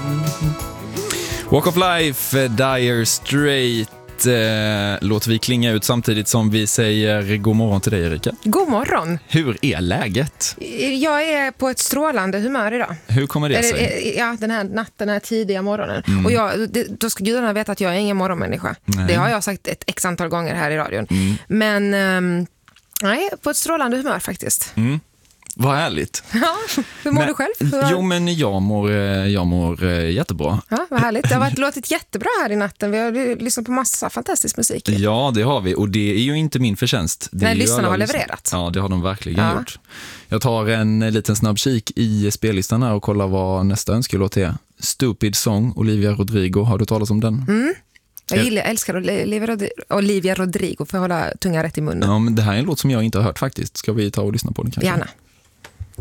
Walk of Life, Dire Straits. Låter vi klinga ut samtidigt som vi säger god morgon till dig, Erika. God morgon. Hur är läget? Jag är på ett strålande humör idag. Hur kommer det sig? Ja, den här tidiga morgonen. Och då ska gudarna veta att jag är ingen morgonmänniska. Nej. Det har jag sagt ett x antal gånger här i radion. Men nej, på ett strålande humör faktiskt. Vad härligt. Ja, hur mår du själv? Jo, men jag mår jättebra. Ja, vad härligt. Det har låtit jättebra här i natten. Vi har lyssnat på massa fantastisk musik. Ja, det har vi. Och det är ju inte min förtjänst. Nej, lyssnarna har levererat. Ja, det har de verkligen gjort. Jag tar en liten snabb kik i spellistan här och kollar vad nästa önskelåt är. Stupid Song, Olivia Rodrigo. Har du talat om den? Jag älskar Olivia Rodrigo för att hålla tungan rätt i munnen. Ja, men det här är en låt som jag inte har hört faktiskt. Ska vi ta och lyssna på den kanske? Gärna.